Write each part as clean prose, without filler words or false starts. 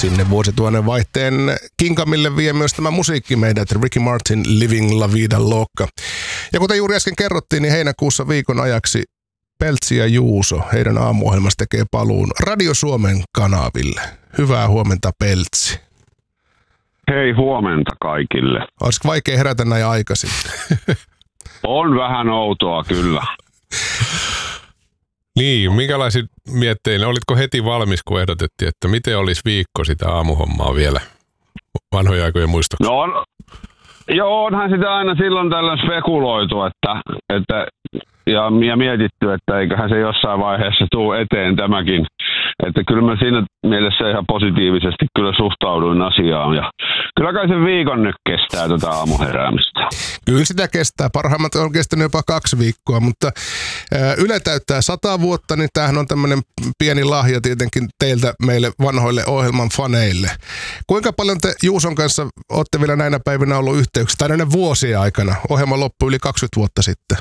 sinne vuosituhannen vaihteen kinkamille vie myös tämä musiikki meidät, Ricky Martin, Living La Vida Loca. Ja kuten juuri äsken kerrottiin, niin heinäkuussa viikon ajaksi Peltsi ja Juuso, heidän aamuohjelmassa tekee paluun Radio Suomen kanaville. Hyvää huomenta, Peltsi. Hei, huomenta kaikille. Olisiko vaikea herätä näin aikaisin? On vähän outoa, kyllä. Niin, minkälaisin miettein, olitko heti valmis, kun ehdotettiin, että miten olisi viikko sitä aamuhommaa vielä vanhoja aikojen muistoksi? No joo, onhan sitä aina silloin tällöin spekuloitu ja mietitty, että eiköhän se jossain vaiheessa tule eteen tämäkin. Että kyllä mä siinä mielessä ihan positiivisesti kyllä suhtauduin asiaan. Ja kyllä kai sen viikon nyt kestää tätä aamuheräämistä. Kyllä sitä kestää. Parhaimmat on kestänyt jopa 2 viikkoa, mutta Yle täyttää 100 vuotta, niin tämähän on tämmöinen pieni lahja tietenkin teiltä meille vanhoille ohjelman faneille. Kuinka paljon te Juuson kanssa olette vielä näinä päivinä ollut yhteyksissä, tai näinä vuosien aikana? Ohjelma loppui yli 20 vuotta sitten.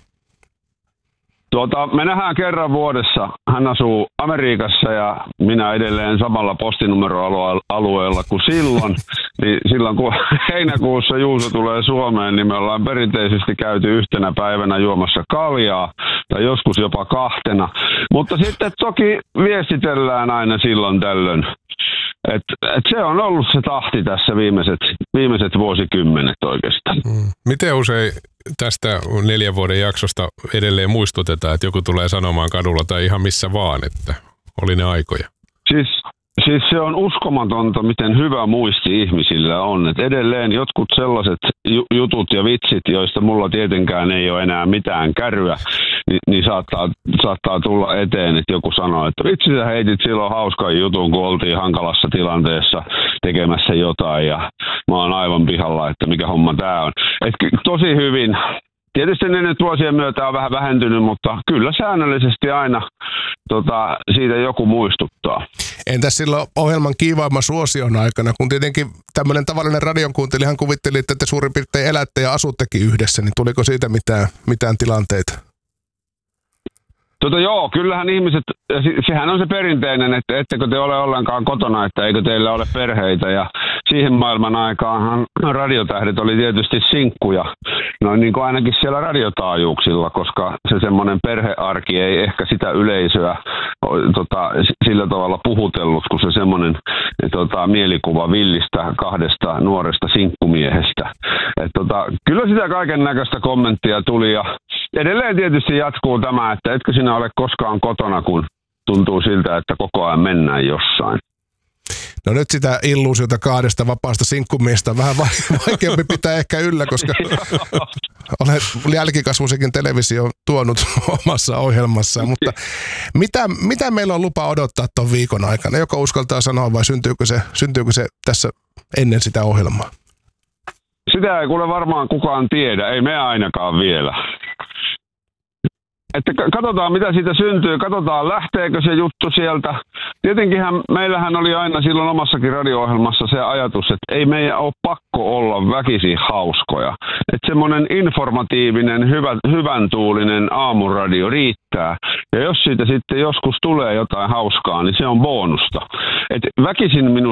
Me nähdään kerran vuodessa. Hän asuu Amerikassa ja minä edelleen samalla postinumeroalueella kuin silloin. Niin silloin kun heinäkuussa Juuso tulee Suomeen, niin me ollaan perinteisesti käyty yhtenä päivänä juomassa kaljaa tai joskus jopa 2. Mutta sitten toki viestitellään aina silloin tällöin. Et se on ollut se tahti tässä viimeiset vuosikymmenet oikeastaan. Miten usein tästä 4 vuoden jaksosta edelleen muistutetaan, että joku tulee sanomaan kadulla tai ihan missä vaan, että oli ne aikoja? Siis se on uskomatonta, miten hyvä muisti ihmisillä on. Et edelleen jotkut sellaiset jutut ja vitsit, joista mulla tietenkään ei ole enää mitään kärryä, niin saattaa tulla eteen, että joku sanoo, että vitsi sä heitit silloin hauskan jutun, kun oltiin hankalassa tilanteessa tekemässä jotain ja mä oon aivan pihalla, että mikä homma tää on. Et tosi hyvin. Tietysti ne nyt vuosien myötä on vähän vähentynyt, mutta kyllä säännöllisesti aina siitä joku muistuttaa. Entäs silloin ohjelman kiivaimman suosion aikana, kun tietenkin tämmöinen tavallinen radionkuuntelijahan kuvitteli, että te suurin piirtein elätte ja asuttekin yhdessä, niin tuliko siitä mitään tilanteita? Joo, kyllähän ihmiset, sehän on se perinteinen, että ettekö te ole ollenkaan kotona, että eikö teillä ole perheitä. Ja siihen maailman aikaanhan radiotähdet oli tietysti sinkkuja, noin niin kuin ainakin siellä radiotaajuuksilla, koska se semmoinen perhearki ei ehkä sitä yleisöä sillä tavalla puhutellut, kun se semmoinen mielikuva villistä 2 nuoresta sinkkumiehestä. Kyllä sitä kaiken näköistä kommenttia tuli ja edelleen tietysti jatkuu tämä, että etkö sinä ole koskaan kotona, kun tuntuu siltä, että koko ajan mennään jossain. No nyt sitä illuusiota 2 vapaasta sinkkumiestä on vähän vaikeampi pitää ehkä yllä, koska olet jälkikasvuisikin televisio tuonut omassa ohjelmassaan. Mutta mitä meillä on lupa odottaa tuon viikon aikana? Joko uskaltaa sanoa vai syntyykö se tässä ennen sitä ohjelmaa? Sitä ei kuule varmaan kukaan tiedä, ei me ainakaan vielä. Että katsotaan mitä siitä syntyy, katsotaan lähteekö se juttu sieltä. Tietenkinhän meillähän oli aina silloin omassakin radio-ohjelmassa se ajatus, että ei meidän ole pakko olla väkisin hauskoja. Että semmoinen informatiivinen, hyvän tuulinen aamuradio riittää. Ja jos siitä sitten joskus tulee jotain hauskaa, niin se on bonusta. Että väkisin minusta